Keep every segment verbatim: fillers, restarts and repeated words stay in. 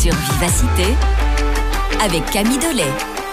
Sur Vivacité, avec Camille Delay.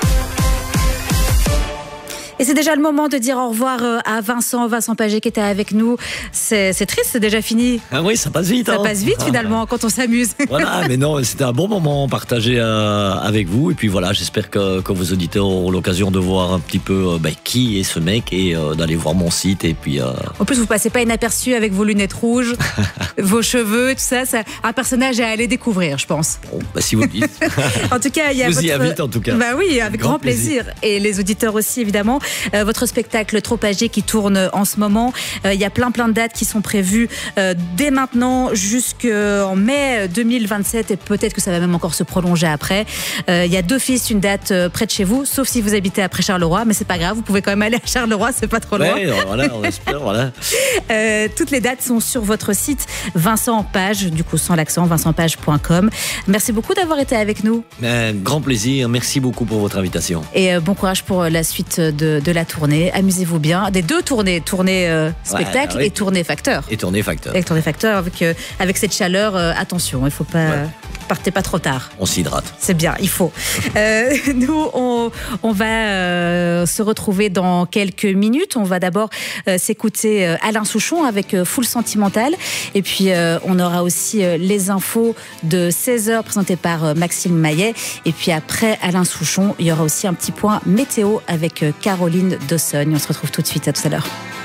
Et c'est déjà le moment de dire au revoir à Vincent, Vincent Paget qui était avec nous. C'est, c'est triste, c'est déjà fini. Ah oui, ça passe vite. Ça hein. passe vite finalement quand on s'amuse. Voilà, mais non, c'était un bon moment partagé euh, avec vous. Et puis voilà, j'espère que, que vos auditeurs auront l'occasion de voir un petit peu euh, ben, qui est ce mec et euh, d'aller voir mon site. Et puis, euh... En plus, vous passez pas inaperçu avec vos lunettes rouges, vos cheveux, tout ça. C'est un personnage à aller découvrir, je pense. Bon, ben, si vous le dites. En tout cas, il y a vous votre... y invite en tout cas. Bah oui, avec grand, grand plaisir. plaisir. Et les auditeurs aussi, évidemment. Euh, votre spectacle Trop âgé qui tourne en ce moment. Euh, il y a plein plein de dates qui sont prévues euh, dès maintenant jusqu'en mai deux mille vingt-sept et peut-être que ça va même encore se prolonger après. Euh, il y a d'office une date euh, près de chez vous, sauf si vous habitez après Charleroi, mais c'est pas grave, vous pouvez quand même aller à Charleroi, c'est pas trop loin. Ouais, voilà, on espère, voilà. Euh, toutes les dates sont sur votre site Vincent Page, du coup sans l'accent, vincent page point com. Merci beaucoup d'avoir été avec nous. Un grand plaisir, merci beaucoup pour votre invitation. Et euh, bon courage pour la suite de, de la tournée. Amusez-vous bien. Des deux tournées, tournée euh, spectacle ouais, oui. et tournée facteur. Et tournée facteur. Et tournée facteur avec, euh, avec cette chaleur, euh, attention, il ne faut pas... Ouais. Partez pas trop tard. On s'hydrate. C'est bien, il faut. euh, nous, on, on va euh, se retrouver dans quelques minutes. On va d'abord euh, s'écouter euh, Alain Souchon avec euh, Full Sentimental. Et puis, euh, on aura aussi euh, les infos de seize heures présentées par euh, Maxime Maillet. Et puis après Alain Souchon, il y aura aussi un petit point météo avec euh, Caroline Dossogne. On se retrouve tout de suite. À tout à l'heure.